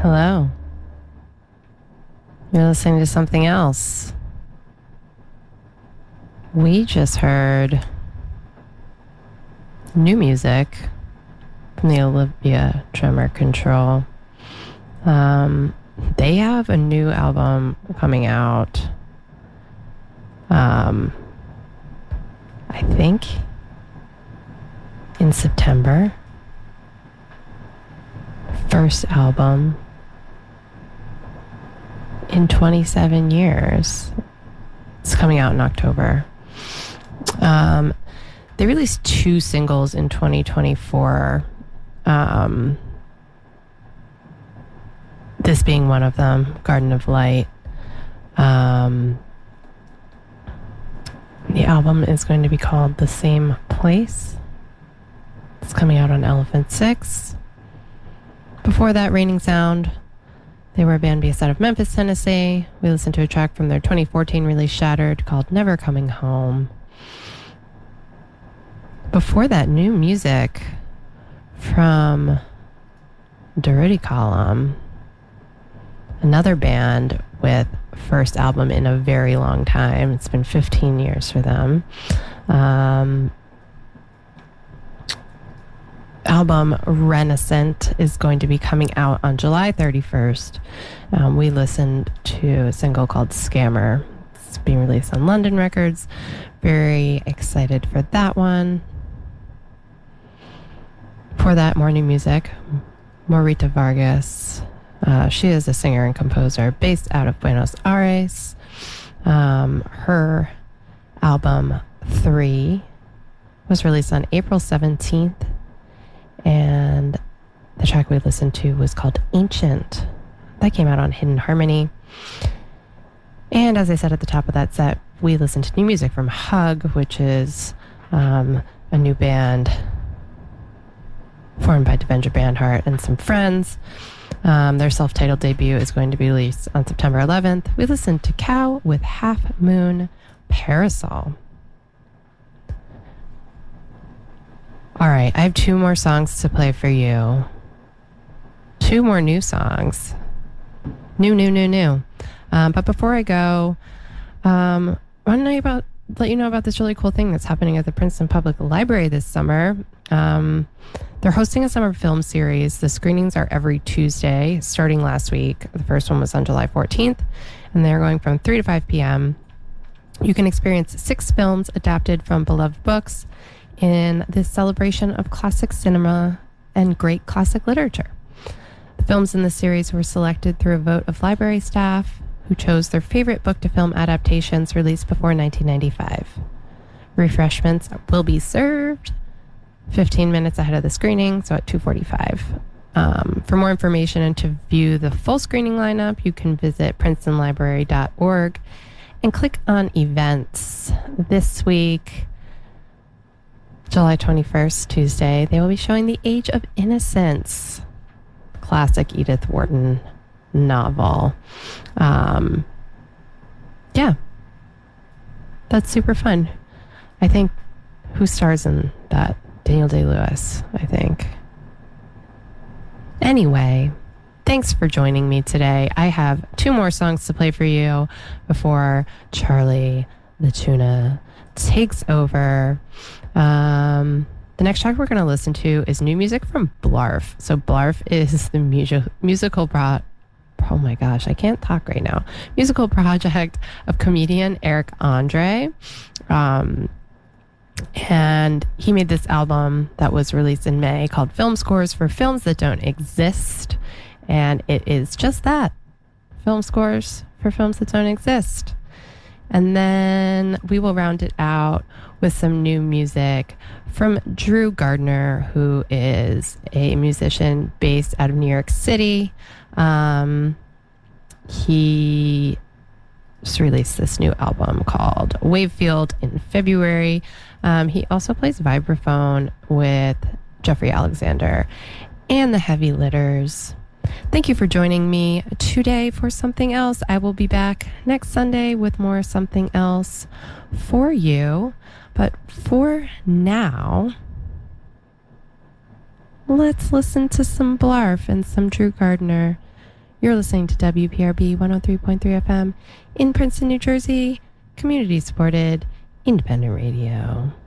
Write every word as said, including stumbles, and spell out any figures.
Hello. You're listening to something else. We just heard new music from the Olivia Tremor Control. Um, they have a new album coming out. Um, I think in September. First album in twenty-seven years. It's coming out in October. Um, they released two singles in twenty twenty-four. Um, this being one of them, Garden of Light. Um, the album is going to be called The Same Place. It's coming out on Elephant Six. Before that, Raining Sound. They were a band based out of Memphis, Tennessee. We listened to a track from their twenty fourteen release, Shattered, called Never Coming Home. Before that, new music from Dirty Column, another band with first album in a very long time. It's been fifteen years for them. Um, album Renaissance is going to be coming out on July thirty-first. Um, we listened to a single called Scammer. It's being released on London Records. Very excited for that one. For that, more new music. Morita Vargas. Uh, she is a singer and composer based out of Buenos Aires. Um, her album Three was released on April seventeenth. And the track we listened to was called Ancient. That came out on Hidden Harmony. And as I said at the top of that set, we listened to new music from Hug, which is um, a new band formed by Devendra Banhart and some friends. Um, their self-titled debut is going to be released on September eleventh. We listened to Cow with Half Moon Parasol. All right, I have two more songs to play for you. Two more new songs. New, new, new, new. Um, but before I go, um, I want to know you about, let you know about this really cool thing that's happening at the Princeton Public Library this summer. Um, they're hosting a summer film series. The screenings are every Tuesday, starting last week. The first one was on July fourteenth, and they're going from three to five p.m. You can experience six films adapted from beloved books in this celebration of classic cinema and great classic literature. The films in the series were selected through a vote of library staff who chose their favorite book to film adaptations released before nineteen ninety-five. Refreshments will be served fifteen minutes ahead of the screening, so at two forty-five. Um, for more information and to view the full screening lineup, you can visit princeton library dot org and click on events. This week, July twenty-first, Tuesday, they will be showing The Age of Innocence, classic Edith Wharton novel. Um, yeah, that's super fun. I think, who stars in that? Daniel Day-Lewis, I think. Anyway, thanks for joining me today. I have two more songs to play for you before Charlie the Tuna takes over. Um, the next track we're going to listen to is new music from Blarf. So Blarf is the mu- musical pro- oh my gosh, I can't talk right now. Musical project of comedian Eric Andre. Um, and he made this album that was released in May called Film Scores for Films That Don't Exist. And it is just that. Film scores for films that don't exist. And then we will round it out with some new music from Drew Gardner, who is a musician based out of New York City. Um, he just released this new album called Wavefield in February. Um, he also plays vibraphone with Jeffrey Alexander and the Heavy Litters. Thank you for joining me today for Something Else. I will be back next Sunday with more Something Else for you. But for now, let's listen to some Blarf and some Drew Gardner. You're listening to W P R B one oh three point three F M in Princeton, New Jersey, community supported independent radio.